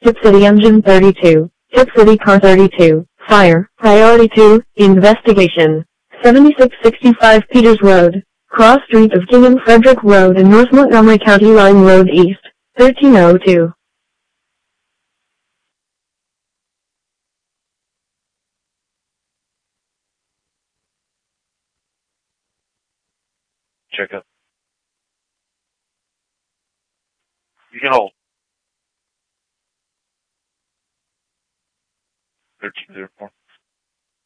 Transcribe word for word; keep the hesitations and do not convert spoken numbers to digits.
Tip City Engine thirty-two. Tip City Car thirty-two. Fire. Priority two. Investigation. seventy-six sixty-five Peters Road. Cross Street of King and Frederick Road and North Montgomery County Line Road East. thirteen oh two. Check up. You can hold.